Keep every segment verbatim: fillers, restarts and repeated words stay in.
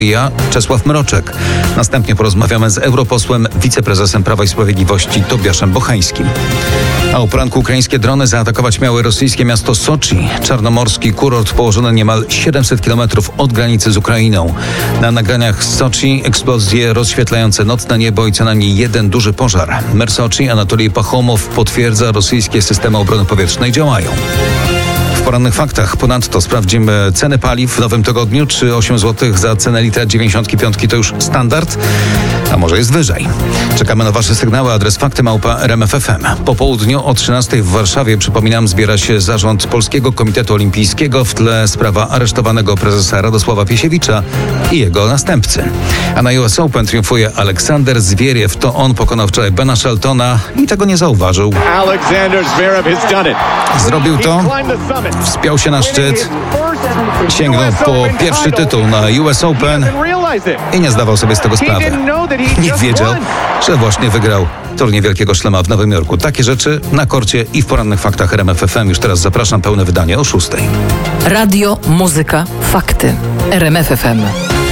Ja, Czesław Mroczek. Następnie porozmawiamy z europosłem, wiceprezesem Prawa i Sprawiedliwości Tobiaszem Bocheńskim. A o poranku ukraińskie drony zaatakować miały rosyjskie miasto Soczi. Czarnomorski kurort położony niemal siedemset kilometrów od granicy z Ukrainą. Na nagraniach z Soczi eksplozje rozświetlające nocne niebo i co najmniej jeden duży pożar. Mer Soczi Anatolij Pachomow potwierdza, rosyjskie systemy obrony powietrznej działają. W porannych faktach ponadto sprawdzimy ceny paliw w nowym tygodniu. Czy osiem złotych za cenę litra dziewięćdziesiątki piątki to już standard? A może jest wyżej? Czekamy na wasze sygnały. Adres fakty małpa R M F F M. Po południu o trzynastej w Warszawie, przypominam, zbiera się zarząd Polskiego Komitetu Olimpijskiego. W tle sprawa aresztowanego prezesa Radosława Piesiewicza i jego następcy. A na U S Open triumfuje Aleksander Zwieriew. To on pokonał wczoraj Bena Sheltona i tego nie zauważył. Zrobił to. Wspiął się na szczyt, sięgnął po pierwszy tytuł na U S Open i nie zdawał sobie z tego sprawy. Nie wiedział, że właśnie wygrał turniej Wielkiego Szlema w Nowym Jorku. Takie rzeczy na korcie i w porannych faktach R M F F M. Już teraz zapraszam, pełne wydanie o szóstej. Radio, muzyka, fakty. R M F F M.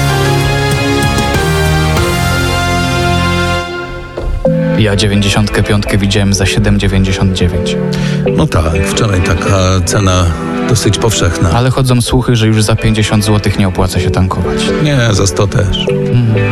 Ja dziewięćdziesiątkę piątkę widziałem za siedem dziewięćdziesiąt dziewięć. No tak, wczoraj taka cena dosyć powszechna. Ale chodzą słuchy, że już za pięćdziesiąt złotych nie opłaca się tankować. Nie, za sto też. Mm.